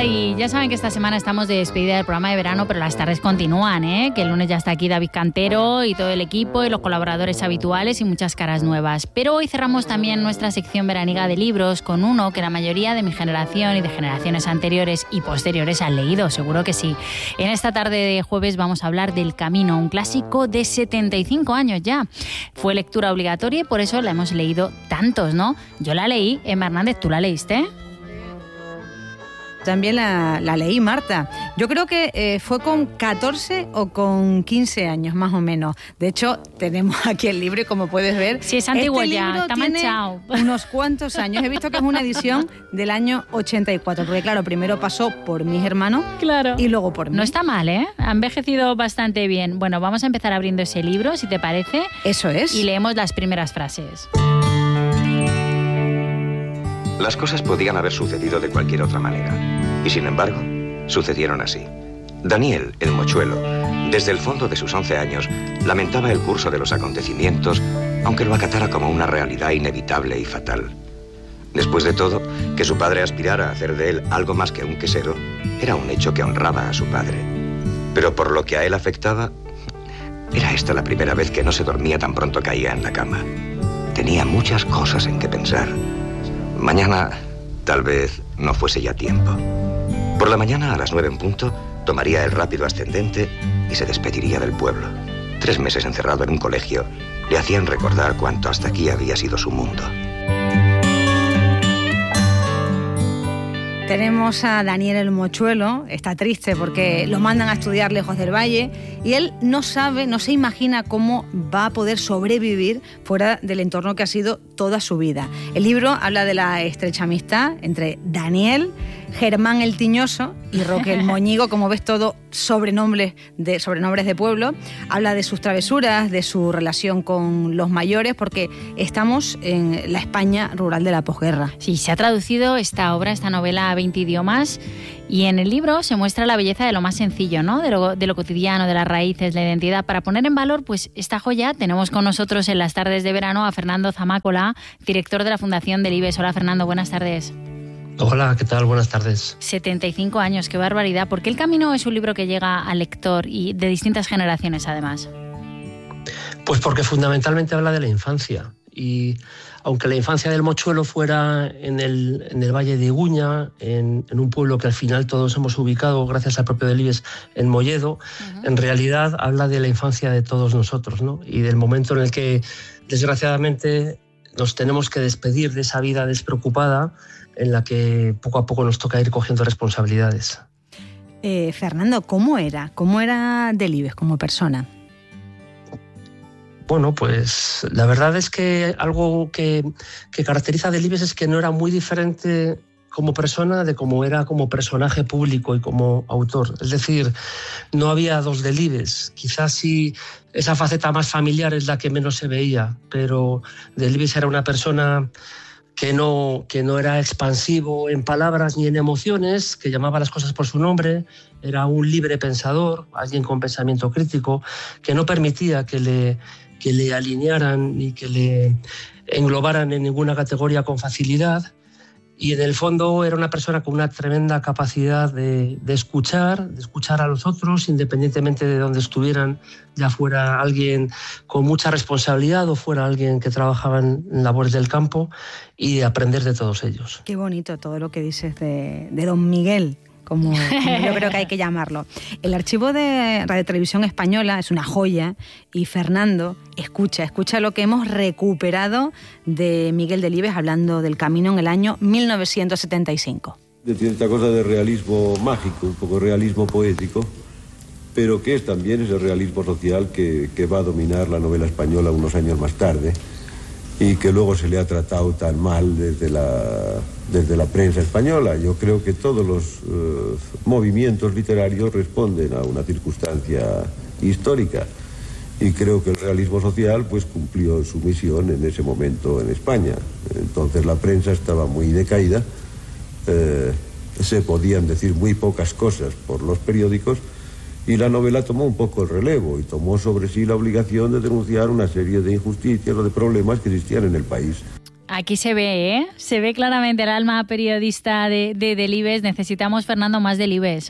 y ya saben que esta semana estamos de despedida del programa de verano, pero las tardes continúan, que el lunes ya está aquí David Cantero y todo el equipo y los colaboradores habituales y muchas caras nuevas. Pero hoy cerramos también nuestra sección veraniega de libros con uno que la mayoría de mi generación y de generaciones anteriores y posteriores han leído, seguro que sí. En esta tarde de jueves vamos a hablar del Camino, un clásico de 75 años ya. Fue lectura obligatoria y por eso la hemos leído tantos, ¿no? Yo la leí, Emma Hernández, ¿tú la leíste? También la leí, Marta. Yo creo que fue con 14 o con 15 años, más o menos. De hecho, tenemos aquí el libro y como puedes ver... Sí, es antiguo ya, está manchado. Unos cuantos años. He visto que es una edición del año 84, porque claro, primero pasó por mis hermanos y luego por mí. No está mal, ¿eh? Ha envejecido bastante bien. Bueno, vamos a empezar abriendo ese libro, si te parece. Eso es. Y leemos las primeras frases. Las cosas podían haber sucedido de cualquier otra manera. Y sin embargo, sucedieron así. Daniel, el mochuelo, desde el fondo de sus 11 años, lamentaba el curso de los acontecimientos, aunque lo acatara como una realidad inevitable y fatal. Después de todo, que su padre aspirara a hacer de él algo más que un quesero, era un hecho que honraba a su padre. Pero por lo que a él afectaba, era esta la primera vez que no se dormía tan pronto caía en la cama. Tenía muchas cosas en que pensar. Mañana, tal vez, no fuese ya tiempo. Por la mañana, a las 9 en punto, tomaría el rápido ascendente y se despediría del pueblo. 3 meses encerrado en un colegio le hacían recordar cuánto hasta aquí había sido su mundo. Tenemos a Daniel el mochuelo, está triste porque lo mandan a estudiar lejos del valle y él no sabe, no se imagina cómo va a poder sobrevivir fuera del entorno que ha sido toda su vida. El libro habla de la estrecha amistad entre Daniel, Germán el Tiñoso y Roque el Moñigo, como ves todo sobrenombres de pueblo. Habla de sus travesuras, de su relación con los mayores, porque estamos en la España rural de la posguerra. Sí, se ha traducido esta novela a 20 idiomas y en el libro se muestra la belleza de lo más sencillo, ¿no? De lo cotidiano, de las raíces, la identidad. Para poner en valor pues esta joya, tenemos con nosotros en las tardes de verano a Fernando Zamácola, director de la Fundación Delibes. Hola, Fernando, buenas tardes. Hola, ¿qué tal? Buenas tardes. 75 años, qué barbaridad. ¿Por qué El Camino es un libro que llega al lector y de distintas generaciones, además? Pues porque fundamentalmente habla de la infancia. Y aunque la infancia del mochuelo fuera en el Valle de Iguña, en un pueblo que al final todos hemos ubicado, gracias al propio Delibes, en Molledo, en realidad habla de la infancia de todos nosotros, ¿no? Y del momento en el que, desgraciadamente, nos tenemos que despedir de esa vida despreocupada en la que poco a poco nos toca ir cogiendo responsabilidades. Fernando, ¿cómo era Delibes como persona? Bueno, pues la verdad es que algo que caracteriza a Delibes es que no era muy diferente como persona de cómo era como personaje público y como autor. Es decir, no había dos Delibes. Quizás sí esa faceta más familiar es la que menos se veía, pero Delibes era una persona que no era expansivo en palabras ni en emociones, que llamaba las cosas por su nombre, era un libre pensador, alguien con pensamiento crítico, que no permitía que le alinearan ni que le englobaran en ninguna categoría con facilidad. Y en el fondo era una persona con una tremenda capacidad de escuchar a los otros, independientemente de dónde estuvieran, ya fuera alguien con mucha responsabilidad o fuera alguien que trabajaba en labores del campo, y de aprender de todos ellos. Qué bonito todo lo que dices de don Miguel, como yo creo que hay que llamarlo. El archivo de Radio Televisión Española es una joya y Fernando escucha lo que hemos recuperado de Miguel Delibes hablando del Camino en el año 1975. De cierta cosa de realismo mágico, un poco realismo poético, pero que es también ese realismo social que va a dominar la novela española unos años más tarde y que luego se le ha tratado tan mal desde la prensa española. Yo creo que todos los movimientos literarios responden a una circunstancia histórica y creo que el realismo social pues cumplió su misión en ese momento en España. Entonces la prensa estaba muy decaída, se podían decir muy pocas cosas por los periódicos y la novela tomó un poco el relevo y tomó sobre sí la obligación de denunciar una serie de injusticias o de problemas que existían en el país. Aquí se ve, ¿eh? Se ve claramente el alma periodista de Delibes. Necesitamos, Fernando, más Delibes.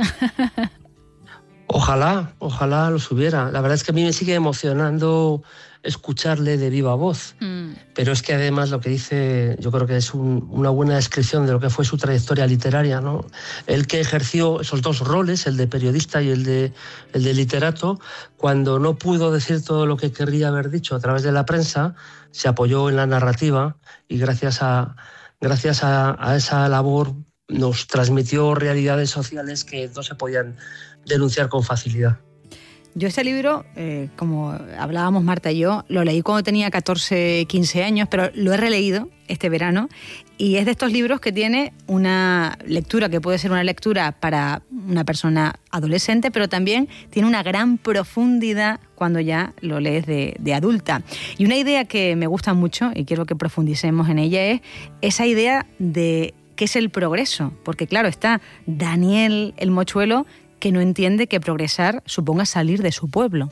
Ojalá los hubiera. La verdad es que a mí me sigue emocionando escucharle de viva voz. Pero es que además lo que dice, yo creo que es una buena descripción de lo que fue su trayectoria literaria, ¿no? Él que ejerció esos dos roles, el de periodista y el de literato, cuando no pudo decir todo lo que querría haber dicho a través de la prensa, se apoyó en la narrativa y gracias a esa labor nos transmitió realidades sociales que no se podían denunciar con facilidad. Yo este libro, como hablábamos Marta y yo, lo leí cuando tenía 14, 15 años, pero lo he releído este verano y es de estos libros que tiene una lectura que puede ser una lectura para una persona adolescente, pero también tiene una gran profundidad cuando ya lo lees de adulta. Y una idea que me gusta mucho y quiero que profundicemos en ella es esa idea de qué es el progreso, porque claro, está Daniel el mochuelo, que no entiende que progresar suponga salir de su pueblo.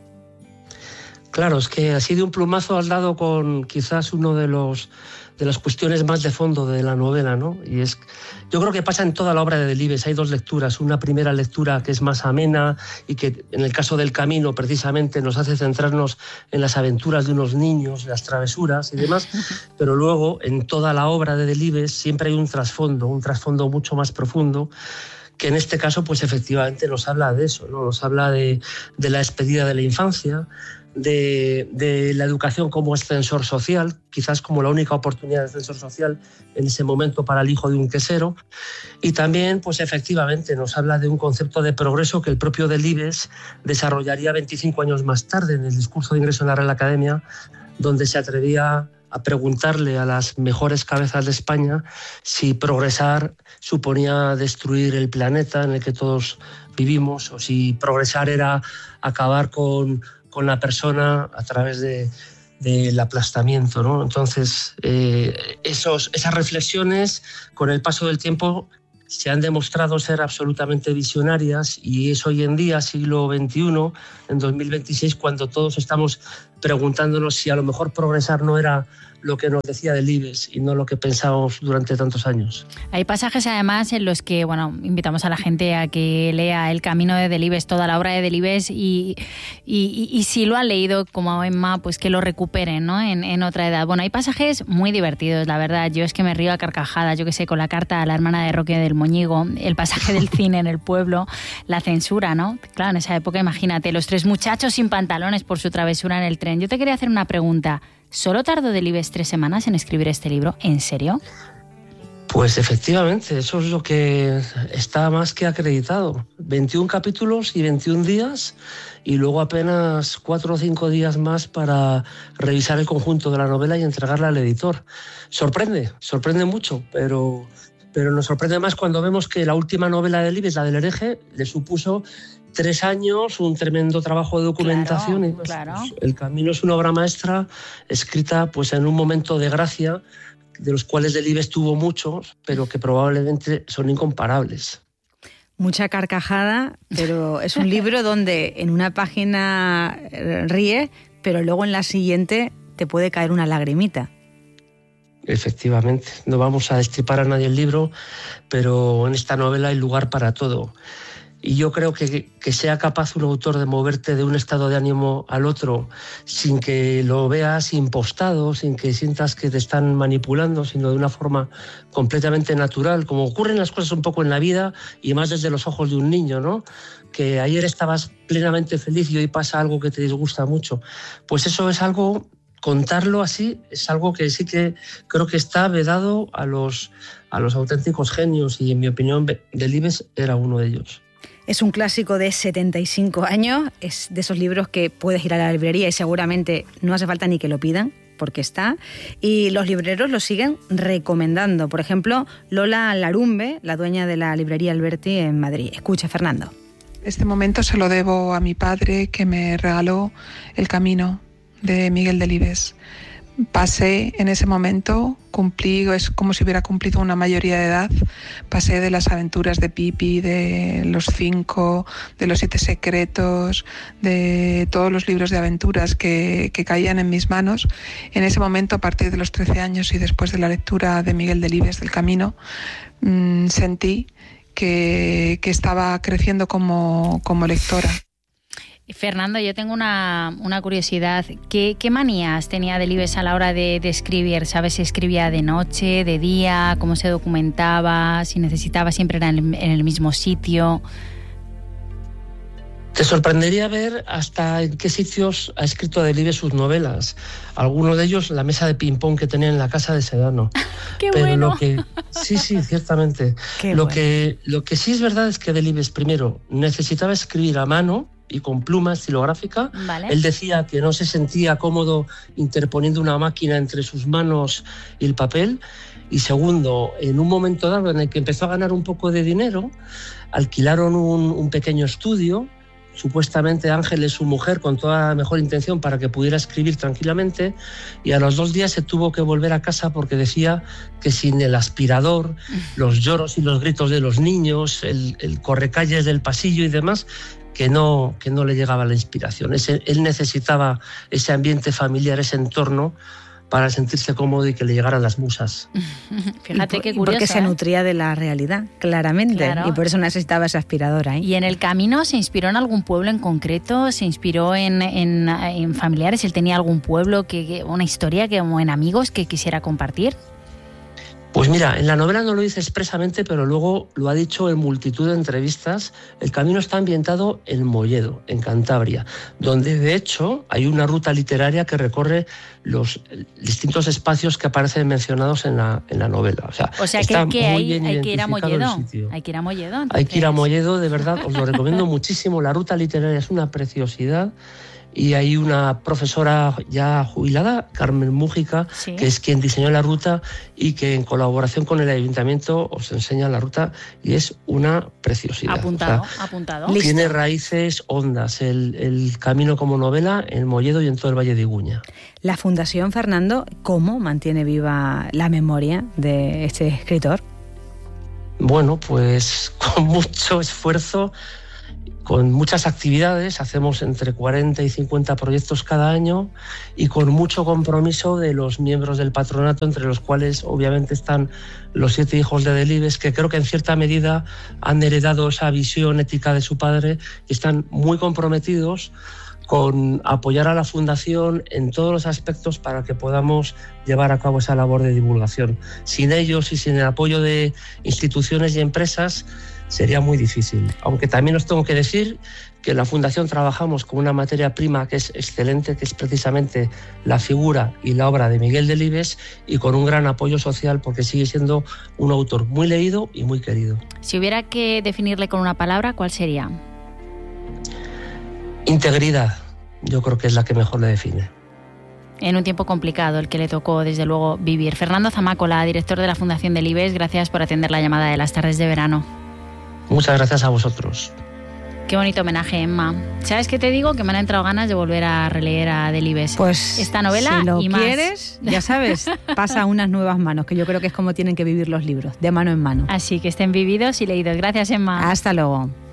Claro, es que así de un plumazo has dado con quizás uno de las cuestiones más de fondo de la novela, ¿no? Y yo creo que pasa en toda la obra de Delibes. Hay dos lecturas. Una primera lectura que es más amena y que en el caso del camino precisamente nos hace centrarnos en las aventuras de unos niños, las travesuras y demás. Pero luego en toda la obra de Delibes siempre hay un trasfondo mucho más profundo, que en este caso pues efectivamente nos habla de eso, ¿no? Nos habla de la despedida de la infancia, de la educación como ascensor social, quizás como la única oportunidad de ascensor social en ese momento para el hijo de un quesero, y también pues efectivamente nos habla de un concepto de progreso que el propio Delibes desarrollaría 25 años más tarde en el discurso de ingreso en la Real Academia, donde se atrevía a preguntarle a las mejores cabezas de España si progresar suponía destruir el planeta en el que todos vivimos o si progresar era acabar con la persona a través del aplastamiento, ¿no? Entonces, esas reflexiones con el paso del tiempo se han demostrado ser absolutamente visionarias y es hoy en día, siglo XXI, en 2026, cuando todos estamos preguntándonos si a lo mejor progresar no era lo que nos decía Delibes y no lo que pensábamos durante tantos años. Hay pasajes además en los que, bueno, invitamos a la gente a que lea El camino de Delibes, toda la obra de Delibes y si lo han leído como Emma, pues que lo recuperen, ¿no? En otra edad. Bueno, hay pasajes muy divertidos, la verdad. Yo es que me río a carcajadas, yo que sé, con la carta a la hermana de Roque del Moñigo, el pasaje del cine en el pueblo, la censura, ¿no? Claro, en esa época, imagínate, los tres muchachos sin pantalones por su travesura en el tren. Yo te quería hacer una pregunta. ¿Solo tardó Delibes 3 semanas en escribir este libro? ¿En serio? Pues efectivamente, eso es lo que está más que acreditado. 21 capítulos y 21 días y luego apenas 4 o 5 días más para revisar el conjunto de la novela y entregarla al editor. Sorprende mucho, pero nos sorprende más cuando vemos que la última novela de Delibes, la del hereje, le supuso 3 años, un tremendo trabajo de documentación. Claro. Pues, El camino es una obra maestra escrita pues en un momento de gracia, de los cuales Delibes tuvo muchos, pero que probablemente son incomparables. Mucha carcajada, pero es un libro donde en una página ríes, pero luego en la siguiente te puede caer una lagrimita. Efectivamente, no vamos a destripar a nadie el libro, pero en esta novela hay lugar para todo. Y yo creo que sea capaz un autor de moverte de un estado de ánimo al otro sin que lo veas impostado, sin que sientas que te están manipulando, sino de una forma completamente natural, como ocurren las cosas un poco en la vida y más desde los ojos de un niño, ¿no? Que ayer estabas plenamente feliz y hoy pasa algo que te disgusta mucho. Pues eso es algo, contarlo así, es algo que sí que creo que está vedado a los auténticos genios y en mi opinión Delibes era uno de ellos. Es un clásico de 75 años, es de esos libros que puedes ir a la librería y seguramente no hace falta ni que lo pidan, porque está, y los libreros lo siguen recomendando. Por ejemplo, Lola Larumbe, la dueña de la librería Alberti en Madrid. Escucha, Fernando. Este momento se lo debo a mi padre, que me regaló El camino de Miguel Delibes, pasé en ese momento, cumplí, es como si hubiera cumplido una mayoría de edad, pasé de las aventuras de Pipi, de los 5, de los 7 secretos, de todos los libros de aventuras que caían en mis manos. En ese momento, a partir de los 13 años y después de la lectura de Miguel Delibes del Camino, sentí que estaba creciendo como lectora. Fernando, yo tengo una curiosidad. ¿Qué manías tenía Delibes a la hora de escribir? ¿Sabes si escribía de noche, de día, cómo se documentaba, si necesitaba siempre en el mismo sitio? Te sorprendería ver hasta en qué sitios ha escrito Delibes sus novelas. Algunos de ellos la mesa de ping-pong que tenía en la casa de Sedano. ¡Qué Pero bueno! Sí, ciertamente. Lo que sí es verdad es que Delibes, primero, necesitaba escribir a mano y con pluma estilográfica. Vale. Él decía que no se sentía cómodo interponiendo una máquina entre sus manos y el papel. Y segundo, en un momento dado en el que empezó a ganar un poco de dinero, alquilaron un pequeño estudio. Supuestamente Ángeles, su mujer, con toda la mejor intención para que pudiera escribir tranquilamente, y a los 2 días se tuvo que volver a casa porque decía que sin el aspirador, los lloros y los gritos de los niños, el correcalles del pasillo y demás, que no le llegaba la inspiración. Él necesitaba ese ambiente familiar, ese entorno, para sentirse cómodo y que le llegaran las musas. Fíjate qué curioso. Porque se nutría de la realidad, claramente. Claro. Y por eso necesitaba esa aspiradora. ¿Y en el camino se inspiró en algún pueblo en concreto? ¿Se inspiró en familiares? ¿Él tenía algún pueblo, una historia o en amigos que quisiera compartir? Pues mira, en la novela no lo dice expresamente, pero luego lo ha dicho en multitud de entrevistas. El camino está ambientado en Molledo, en Cantabria, donde de hecho hay una ruta literaria que recorre los distintos espacios que aparecen mencionados en la novela. O sea que hay que ir a Molledo. Hay que ir a Molledo. Entonces. Hay que ir a Molledo, de verdad, os lo recomiendo muchísimo. La ruta literaria es una preciosidad. Y hay una profesora ya jubilada, Carmen Mújica, ¿sí?, que es quien diseñó la ruta y que en colaboración con el ayuntamiento os enseña la ruta y es una preciosidad. Apuntado. Tiene raíces hondas el camino como novela en Molledo y en todo el Valle de Iguña. La Fundación, Fernando, ¿cómo mantiene viva la memoria de este escritor? Bueno, pues con mucho esfuerzo, con muchas actividades, hacemos entre 40 y 50 proyectos cada año y con mucho compromiso de los miembros del patronato, entre los cuales obviamente están los 7 hijos de Delibes, que creo que en cierta medida han heredado esa visión ética de su padre y están muy comprometidos con apoyar a la Fundación en todos los aspectos para que podamos llevar a cabo esa labor de divulgación. Sin ellos y sin el apoyo de instituciones y empresas sería muy difícil. Aunque también os tengo que decir que en la Fundación trabajamos con una materia prima que es excelente, que es precisamente la figura y la obra de Miguel Delibes, y con un gran apoyo social porque sigue siendo un autor muy leído y muy querido. Si hubiera que definirle con una palabra, ¿cuál sería? Integridad, yo creo que es la que mejor le define. En un tiempo complicado el que le tocó, desde luego, vivir. Fernando Zamácola, director de la Fundación Delibes, gracias por atender la llamada de las tardes de verano. Muchas gracias a vosotros. Qué bonito homenaje, Emma. ¿Sabes qué te digo? Que me han entrado ganas de volver a releer a Delibes. Pues esta novela si lo y más. quieres, ya sabes, pasa a unas nuevas manos, que yo creo que es como tienen que vivir los libros, de mano en mano. Así que estén vividos y leídos. Gracias, Emma. Hasta luego.